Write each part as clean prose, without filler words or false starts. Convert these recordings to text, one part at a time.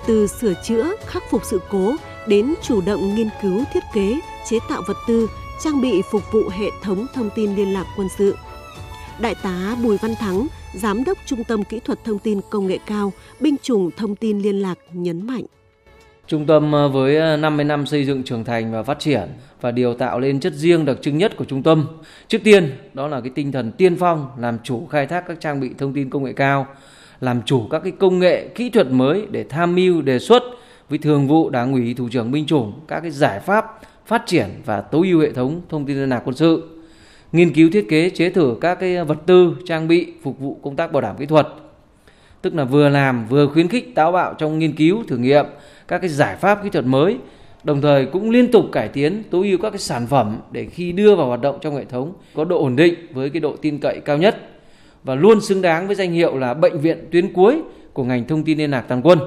từ sửa chữa, khắc phục sự cố đến chủ động nghiên cứu thiết kế, chế tạo vật tư, trang bị phục vụ hệ thống thông tin liên lạc quân sự. Đại tá Bùi Văn Thắng, Giám đốc Trung tâm Kỹ thuật Thông tin Công nghệ cao, Binh chủng Thông tin Liên lạc nhấn mạnh. Trung tâm với 50 năm xây dựng, trưởng thành và phát triển và điều tạo lên chất riêng đặc trưng nhất của trung tâm. Trước tiên, đó là cái tinh thần tiên phong, làm chủ khai thác các trang bị thông tin công nghệ cao, làm chủ các cái công nghệ, kỹ thuật mới để tham mưu đề xuất với Thường vụ Đảng ủy, Thủ trưởng Binh chủng các cái giải pháp phát triển và tối ưu hệ thống thông tin liên lạc quân sự. Nghiên cứu thiết kế chế thử các cái vật tư, trang bị phục vụ công tác bảo đảm kỹ thuật. Tức là vừa làm vừa khuyến khích táo bạo trong nghiên cứu, thử nghiệm các cái giải pháp kỹ thuật mới, đồng thời cũng liên tục cải tiến tối ưu các cái sản phẩm để khi đưa vào hoạt động trong hệ thống có độ ổn định với cái độ tin cậy cao nhất và luôn xứng đáng với danh hiệu là bệnh viện tuyến cuối của ngành thông tin liên lạc toàn quân.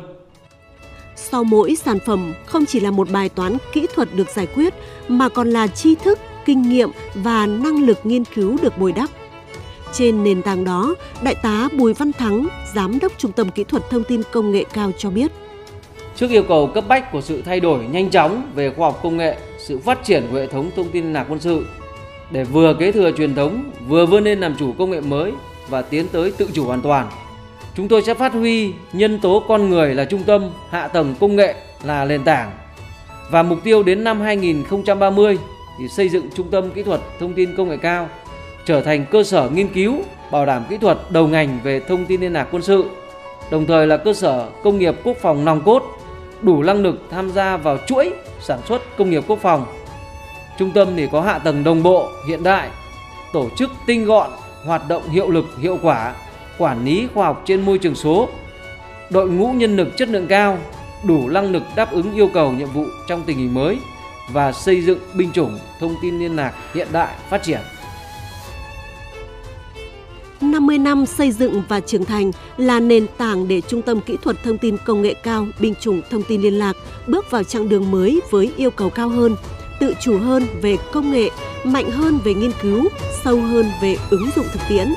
Sau mỗi sản phẩm không chỉ là một bài toán kỹ thuật được giải quyết mà còn là tri thức, kinh nghiệm và năng lực nghiên cứu được bồi đắp. Trên nền tảng đó, Đại tá Bùi Văn Thắng, Giám đốc Trung tâm Kỹ thuật Thông tin Công nghệ cao cho biết. Trước yêu cầu cấp bách của sự thay đổi nhanh chóng về khoa học công nghệ, sự phát triển của hệ thống thông tin liên lạc quân sự, để vừa kế thừa truyền thống, vừa vươn lên làm chủ công nghệ mới và tiến tới tự chủ hoàn toàn, chúng tôi sẽ phát huy nhân tố con người là trung tâm, hạ tầng công nghệ là nền tảng. Và mục tiêu đến năm 2030 thì xây dựng Trung tâm Kỹ thuật Thông tin Công nghệ cao trở thành cơ sở nghiên cứu, bảo đảm kỹ thuật đầu ngành về thông tin liên lạc quân sự, đồng thời là cơ sở công nghiệp quốc phòng nòng cốt, đủ năng lực tham gia vào chuỗi sản xuất công nghiệp quốc phòng. Trung tâm thì có hạ tầng đồng bộ, hiện đại, tổ chức tinh gọn, hoạt động hiệu lực, hiệu quả, quản lý khoa học trên môi trường số, đội ngũ nhân lực chất lượng cao, đủ năng lực đáp ứng yêu cầu nhiệm vụ trong tình hình mới và xây dựng binh chủng thông tin liên lạc hiện đại phát triển. 50 năm xây dựng và trưởng thành là nền tảng để Trung tâm Kỹ thuật Thông tin Công nghệ cao, Binh chủng Thông tin Liên lạc bước vào chặng đường mới với yêu cầu cao hơn, tự chủ hơn về công nghệ, mạnh hơn về nghiên cứu, sâu hơn về ứng dụng thực tiễn.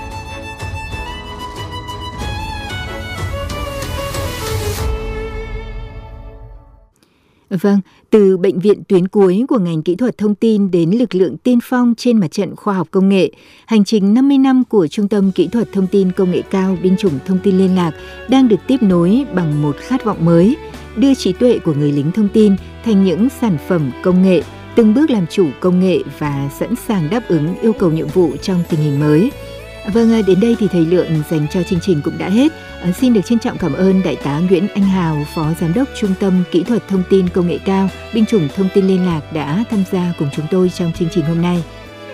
Vâng, từ bệnh viện tuyến cuối của ngành kỹ thuật thông tin đến lực lượng tiên phong trên mặt trận khoa học công nghệ, hành trình 50 năm của Trung tâm Kỹ thuật Thông tin Công nghệ cao, Binh chủng Thông tin Liên lạc đang được tiếp nối bằng một khát vọng mới, đưa trí tuệ của người lính thông tin thành những sản phẩm công nghệ, từng bước làm chủ công nghệ và sẵn sàng đáp ứng yêu cầu nhiệm vụ trong tình hình mới. Vâng, đến đây thì thời lượng dành cho chương trình cũng đã hết. Xin được trân trọng cảm ơn Đại tá Nguyễn Anh Hào, Phó Giám đốc Trung tâm Kỹ thuật Thông tin Công nghệ cao, Binh chủng Thông tin Liên lạc đã tham gia cùng chúng tôi trong chương trình hôm nay.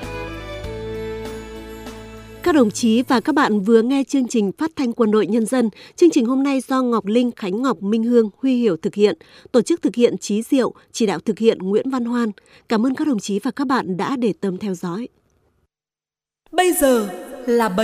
Các đồng chí và các bạn vừa nghe chương trình Phát thanh Quân đội Nhân dân. Chương trình hôm nay do Ngọc Linh, Khánh Ngọc, Minh Hương, Huy Hiểu thực hiện, tổ chức thực hiện Chí Diệu, chỉ đạo thực hiện Nguyễn Văn Hoan. Cảm ơn các đồng chí và các bạn đã để tâm theo dõi. Bây giờ là